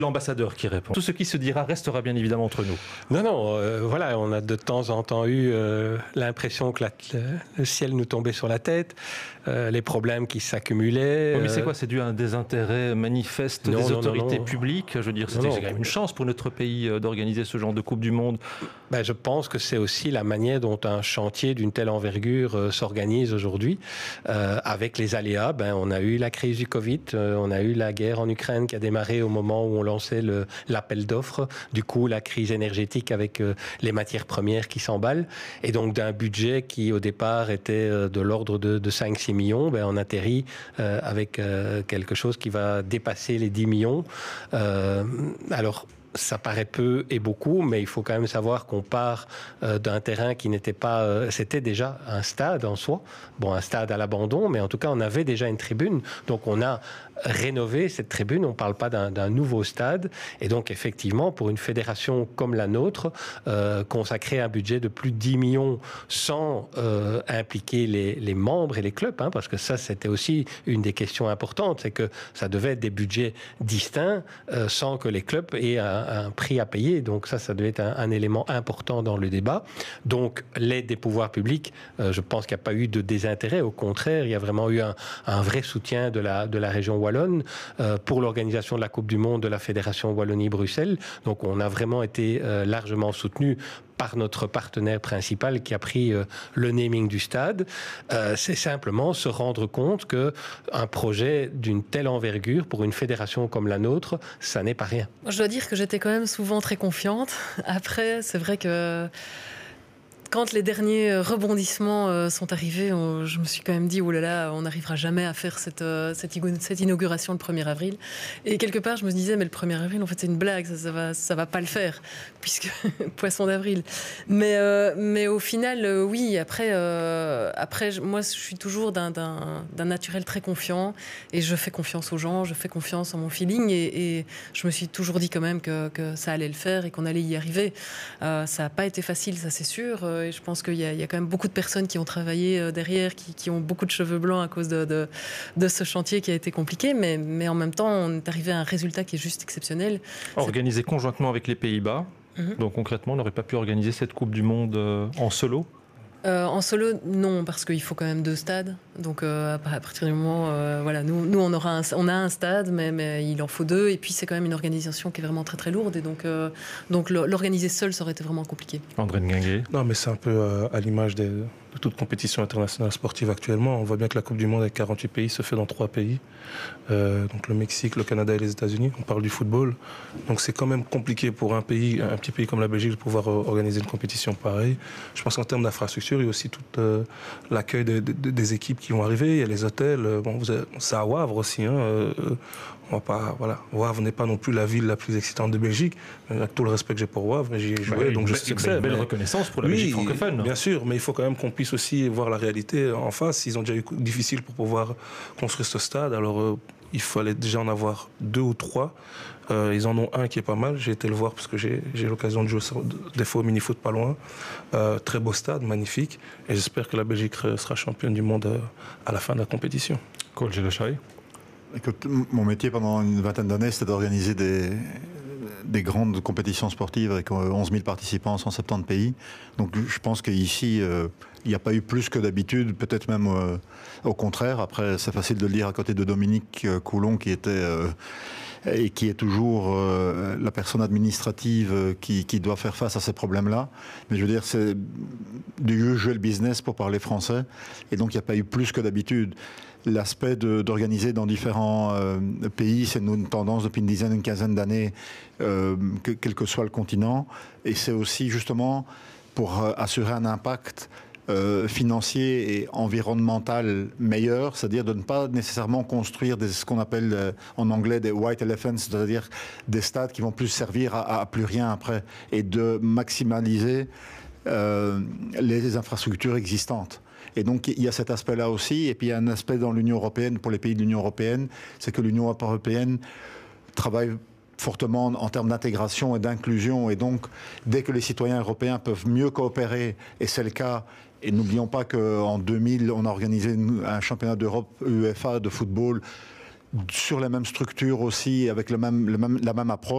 L'ambassadeur qui répond. Tout ce qui se dira restera bien évidemment entre nous. Non, voilà, on a de temps en temps eu l'impression que le ciel nous tombait sur la tête, les problèmes qui s'accumulaient. Oui, mais c'est quoi? C'est dû à un désintérêt manifeste des autorités publiques? Je veux dire, c'était quand même une chance pour notre pays d'organiser ce genre de Coupe du Monde. Ben, je pense que c'est aussi la manière dont un chantier d'une telle envergure s'organise aujourd'hui. Avec les aléas, on a eu la crise du Covid, on a eu la guerre en Ukraine qui a démarré au moment où on lançait l'appel d'offres. Du coup, la crise énergétique avec les matières premières qui s'emballent. Et donc, d'un budget qui, au départ, était de l'ordre de 5-6 millions, on atterrit avec quelque chose qui va dépasser les 10 millions. Alors, ça paraît peu et beaucoup, mais il faut quand même savoir qu'on part d'un terrain qui n'était pas... c'était déjà un stade en soi. Bon, un stade à l'abandon, mais en tout cas, on avait déjà une tribune. Donc, on a rénové cette tribune. On ne parle pas d'un nouveau stade. Et donc, effectivement, pour une fédération comme la nôtre, consacrer un budget de plus de 10 millions sans impliquer les membres et les clubs, parce que ça, c'était aussi une des questions importantes, c'est que ça devait être des budgets distincts sans que les clubs aient un prix à payer. Donc ça devait être un élément important dans le débat. Donc l'aide des pouvoirs publics, je pense qu'il n'y a pas eu de désintérêt. Au contraire, il y a vraiment eu un vrai soutien de la région wallonne pour l'organisation de la Coupe du Monde de la Fédération Wallonie-Bruxelles. Donc on a vraiment été largement soutenu par notre partenaire principal qui a pris le naming du stade. C'est simplement se rendre compte qu'un projet d'une telle envergure pour une fédération comme la nôtre, ça n'est pas rien. Je dois dire que j'étais quand même souvent très confiante. Après, c'est vrai que quand les derniers rebondissements sont arrivés, je me suis quand même dit, oh là là, on n'arrivera jamais à faire cette inauguration le 1er avril. Et quelque part, je me disais, mais le 1er avril, en fait, c'est une blague, ça va pas le faire, puisque poisson d'avril. Mais au final, oui, après, moi, je suis toujours d'un naturel très confiant, et je fais confiance aux gens, je fais confiance en mon feeling, et je me suis toujours dit quand même que ça allait le faire et qu'on allait y arriver. Ça n'a pas été facile, ça c'est sûr. Et je pense qu'il y a quand même beaucoup de personnes qui ont travaillé derrière, qui ont beaucoup de cheveux blancs à cause de ce chantier qui a été compliqué, mais en même temps, on est arrivé à un résultat qui est juste exceptionnel. Organisé conjointement avec les Pays-Bas, donc concrètement, on n'aurait pas pu organiser cette Coupe du Monde en solo? En solo, non, parce qu'il faut quand même 2 stades. Donc à partir du moment, voilà, nous on a un stade, mais il en faut 2. Et puis c'est quand même une organisation qui est vraiment très très lourde. Et donc l'organiser seul, ça aurait été vraiment compliqué. André Nguingué. Non, mais c'est un peu à l'image de toute compétition internationale sportive actuellement. On voit bien que la Coupe du Monde avec 48 pays se fait dans 3 pays. Donc le Mexique, le Canada et les États-Unis. On parle du football. Donc c'est quand même compliqué pour un petit pays comme la Belgique de pouvoir organiser une compétition pareille. Je pense qu'en termes d'infrastructure, il y a aussi tout l'accueil des équipes qui vont arriver. Il y a les hôtels. C'est à Wavre aussi. On va pas, voilà. Wavre n'est pas non plus la ville la plus excitante de Belgique. Avec tout le respect que j'ai pour Wavre, j'y ai joué, donc je sais que c'est une belle reconnaissance pour la Belgique francophone. Bien sûr, mais il faut quand même qu'on puisse aussi voir la réalité en face. Ils ont déjà eu difficile pour pouvoir construire ce stade. Alors il fallait déjà en avoir 2 ou 3. Ils en ont un qui est pas mal. J'ai été le voir parce que j'ai l'occasion de jouer des fois au mini-foot pas loin. Très beau stade, magnifique. Et j'espère que la Belgique sera championne du monde à la fin de la compétition. Cole Gelechai. Écoute, mon métier pendant une vingtaine d'années, c'était d'organiser des grandes compétitions sportives avec 11 000 participants, 170 pays. Donc je pense qu'ici, il n'y a pas eu plus que d'habitude, peut-être même au contraire. Après, c'est facile de le dire à côté de Dominique Coulon qui était... et qui est toujours la personne administrative qui doit faire face à ces problèmes-là. Mais je veux dire, c'est du usual business pour parler français. Et donc, il n'y a pas eu plus que d'habitude. L'aspect d'organiser dans différents pays, c'est une tendance depuis une quinzaine d'années, quel que soit le continent. Et c'est aussi justement pour assurer un impact financier et environnemental meilleur, c'est-à-dire de ne pas nécessairement construire ce qu'on appelle en anglais des white elephants, c'est-à-dire des stades qui vont plus servir à plus rien après, et de maximaliser les infrastructures existantes. Et donc il y a cet aspect-là aussi, et puis il y a un aspect dans l'Union européenne, pour les pays de l'Union européenne, c'est que l'Union européenne travaille fortement en termes d'intégration et d'inclusion, et donc dès que les citoyens européens peuvent mieux coopérer, et c'est le cas. Et n'oublions pas qu'en 2000, on a organisé un championnat d'Europe UEFA de football sur les mêmes structures aussi, avec la même approche.